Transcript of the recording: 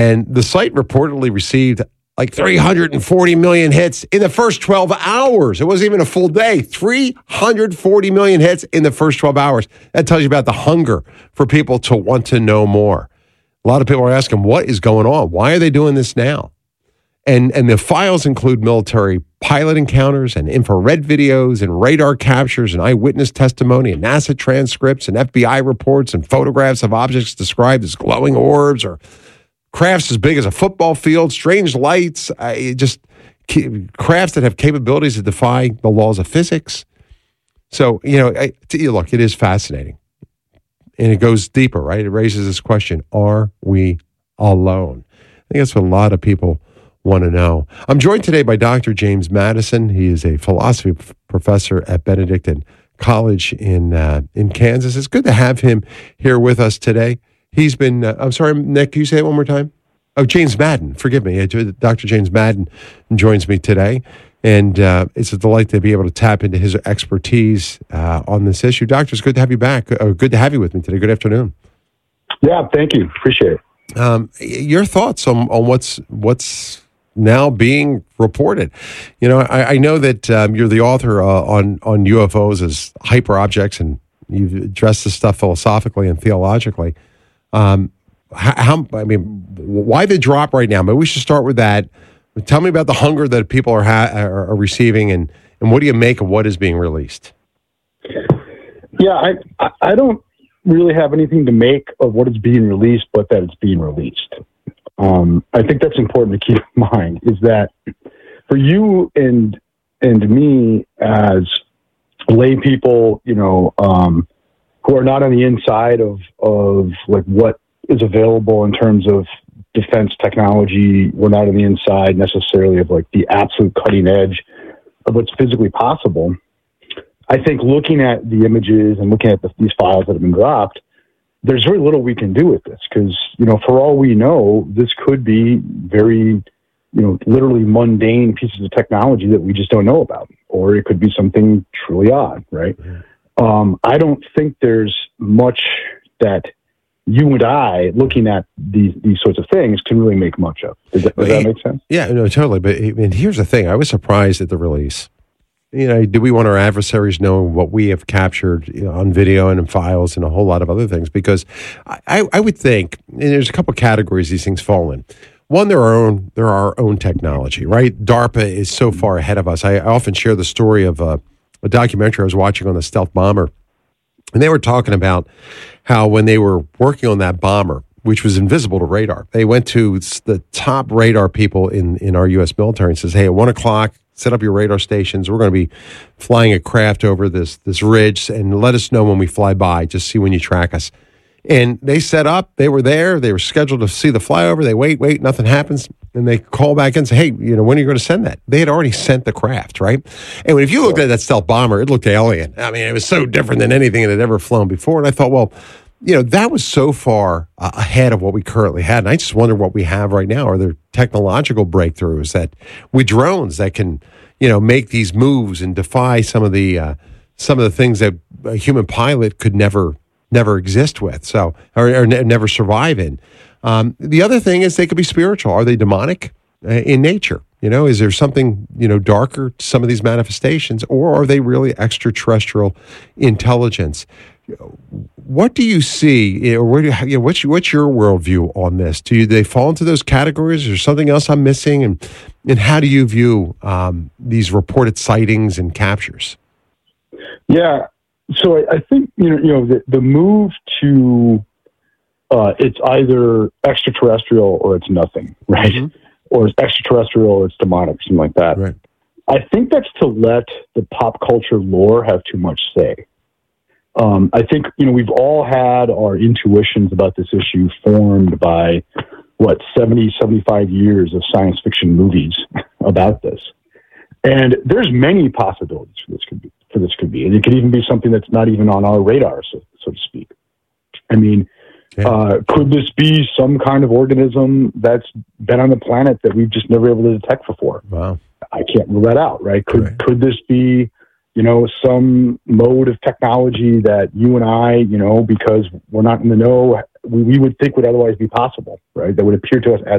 And the site reportedly received like 340 million hits in the first 12 hours. It wasn't even a full day. 340 million hits in the first 12 hours. That tells you about the hunger for people to want to know more. A lot of people are asking, what is going on? Why are they doing this now? And the files include military pilot encounters and infrared videos and radar captures and eyewitness testimony and NASA transcripts and FBI reports and photographs of objects described as glowing orbs or crafts as big as a football field, strange lights, crafts that have capabilities that defy the laws of physics. So, look, it is fascinating. And it goes deeper, right? It raises this question, are we alone? I think that's what a lot of people want to know. I'm joined today by Dr. James Madison. He is a philosophy professor at Benedictine College in Kansas. It's good to have him here with us today. He's been, I'm sorry, Nick, can you say it one more time? Oh, James Madden, forgive me. Dr. James Madden joins me today, and it's a delight to be able to tap into his expertise on this issue. Doctor, it's good to have you back. Good to have you with me today. Good afternoon. Yeah, thank you. Appreciate it. Your thoughts on what's now being reported. I know that you're the author on UFOs as hyper objects, and you've addressed this stuff philosophically and theologically. Why the drop right now? Maybe we should start with that. Tell me about the hunger that people are receiving, and what do you make of what is being released? Yeah, I don't really have anything to make of what is being released, but that it's being released. I think that's important to keep in mind, is that for you and me as lay people, who are not on the inside of like what is available in terms of defense technology. We're not on the inside necessarily of like the absolute cutting edge of what's physically possible. I think looking at the images and looking at these files that have been dropped, there's very little we can do with this because, for all we know, this could be very, literally mundane pieces of technology that we just don't know about, or it could be something truly odd, right? Mm-hmm. I don't think there's much that you and I, looking at these sorts of things, can really make much of. Does that make sense? Yeah, no, totally. But here's the thing. I was surprised at the release. Do we want our adversaries knowing what we have captured on video and in files and a whole lot of other things? Because I would think, and there's a couple categories these things fall in. One, they're our own technology, right? DARPA is so far ahead of us. I often share the story of a documentary I was watching on the stealth bomber. And they were talking about how when they were working on that bomber, which was invisible to radar, they went to the top radar people in our U.S. military and says, hey, at 1 o'clock, set up your radar stations. We're going to be flying a craft over this ridge, and let us know when we fly by. Just see when you track us. And they set up. They were there. They were scheduled to see the flyover. They wait, nothing happens. And they call back in and say, hey, when are you going to send that? They had already sent the craft, right? And if you looked at that stealth bomber, it looked alien. I mean, it was so different than anything that had ever flown before. And I thought, well, that was so far ahead of what we currently had. And I just wonder what we have right now. Are there technological breakthroughs that with drones that can, make these moves and defy some of the things that a human pilot could never exist with, or never survive in. The other thing is they could be spiritual. Are they demonic in nature? Is there something, darker to some of these manifestations, or are they really extraterrestrial intelligence? What do you see, or what's your worldview on this? Do they fall into those categories? Is there something else I'm missing? And how do you view these reported sightings and captures? Yeah. So I think, the move to it's either extraterrestrial or it's nothing, right? Mm-hmm. Or it's extraterrestrial or it's demonic, something like that. Right. I think that's to let the pop culture lore have too much say. I think, we've all had our intuitions about this issue formed by, 70, 75 years of science fiction movies about this. And there's many possibilities for this could be. And it could even be something that's not even on our radar, so to speak. I mean, could this be some kind of organism that's been on the planet that we've just never been able to detect before? Wow. I can't rule that out, right? Could this be, some mode of technology that you and I, because we're not in the know, we would think would otherwise be possible, right? That would appear to us as